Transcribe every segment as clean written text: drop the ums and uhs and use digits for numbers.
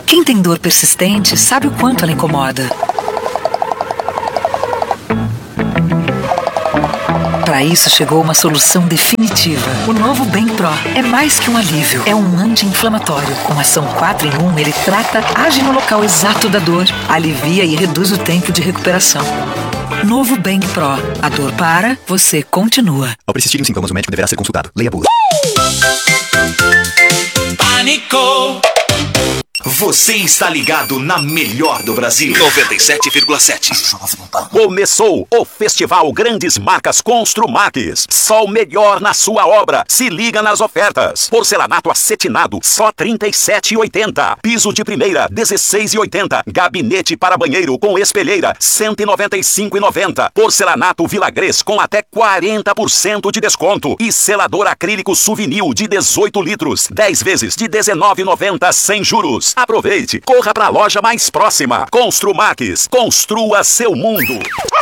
Quem tem dor persistente sabe o quanto ela incomoda. Para isso chegou uma solução definitiva. O novo Bem Pro é mais que um alívio. É um anti-inflamatório. Com ação 4 em 1, ele trata, age no local exato da dor, alivia e reduz o tempo de recuperação. Novo Bem Pro. A dor para, você continua. Ao persistirem os sintomas, o médico deverá ser consultado. Leia a bula. Pânico! Você está ligado na melhor do Brasil. 97,7. Começou o Festival Grandes Marcas Construmax. Só o melhor na sua obra. Se liga nas ofertas. Porcelanato acetinado, só R$ 37,80. Piso de primeira, R$ 16,80. Gabinete para banheiro com espelheira, R$ 195,90. Porcelanato Vilagrês com até 40% de desconto. E selador acrílico Souvenir de 18 litros. 10 vezes de R$ 19,90 sem juros. Aproveite, corra para a loja mais próxima. Construmax, construa seu mundo.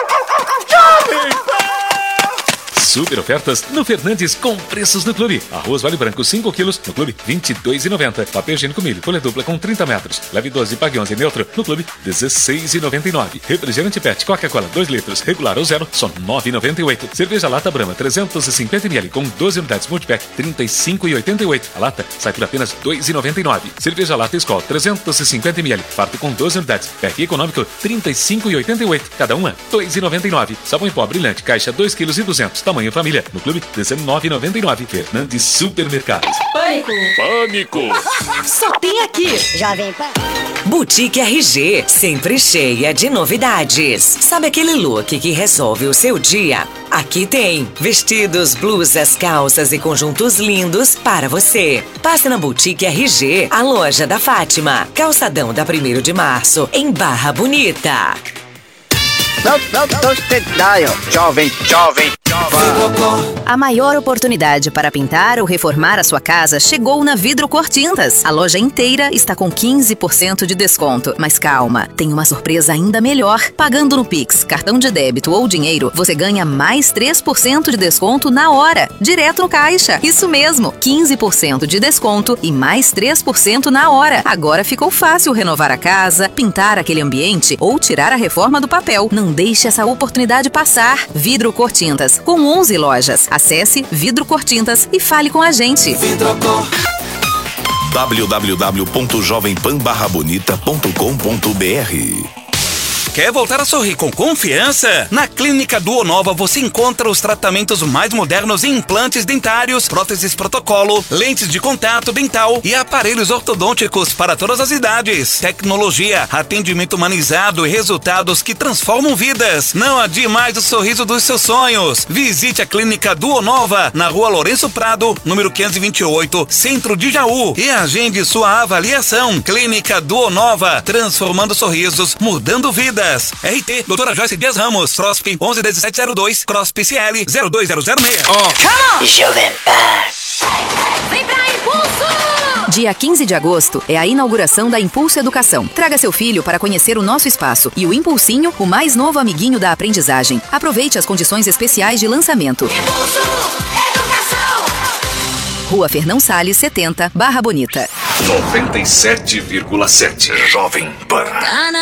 Super ofertas no Fernandes com preços no Clube. Arroz Vale Branco 5 quilos no Clube R$ 22,90. Papel higiênico milho folha dupla com 30 metros. Leve 12 e pague 11 neutro no Clube R$ 16,99. Refrigerante PET Coca-Cola 2 litros regular ou zero só R$ 9,98. Cerveja lata Brahma 350 ml com 12 unidades multipack R$ 35,88. A lata sai por apenas R$ 2,99. Cerveja lata Skol 350 ml farto com 12 unidades. Pack econômico R$ 35,88. Cada uma R$ 2,99. Sabão em pó brilhante caixa 2,2 kg. Tamanho família. No Clube, R$ 19,99. Fernandes Supermercados. Pânico! Pânico! Só tem aqui. Jovem Pan. Boutique RG, sempre cheia de novidades. Sabe aquele look que resolve o seu dia? Aqui tem vestidos, blusas, calças e conjuntos lindos para você. Passe na Boutique RG, a loja da Fátima. Calçadão da 1º de março, em Barra Bonita. Jovem. A maior oportunidade para pintar ou reformar a sua casa chegou na Vidro Cor Tintas. A loja inteira está com 15% de desconto. Mas calma, tem uma surpresa ainda melhor. Pagando no Pix, cartão de débito ou dinheiro, você ganha mais 3% de desconto na hora, direto no caixa. Isso mesmo, 15% de desconto e mais 3% na hora. Agora ficou fácil renovar a casa, pintar aquele ambiente ou tirar a reforma do papel. Não deixe essa oportunidade passar. Vidro Cor Tintas, com 11 lojas. Acesse Vidro Cor Tintas e fale com a gente. Vidrocor. www.jovempanbarrabonita.com.br. Quer voltar a sorrir com confiança? Na Clínica Duonova você encontra os tratamentos mais modernos em implantes dentários, próteses protocolo, lentes de contato dental e aparelhos ortodônticos para todas as idades. Tecnologia, atendimento humanizado e resultados que transformam vidas. Não adie mais o sorriso dos seus sonhos. Visite a Clínica Duonova na Rua Lourenço Prado, número 528, Centro de Jaú, e agende sua avaliação. Clínica Duonova, transformando sorrisos, mudando vidas. RT, Doutora Joyce Dias Ramos, CROSP 111702, CROSP CL 02006. Jovem Pan. Vem pra Impulso! Dia 15 de agosto é a inauguração da Impulso Educação. Traga seu filho para conhecer o nosso espaço e o Impulsinho, o mais novo amiguinho da aprendizagem. Aproveite as condições especiais de lançamento. Impulso Educação! Rua Fernão Salles, 70, Barra Bonita. 97,7. Jovem Pan.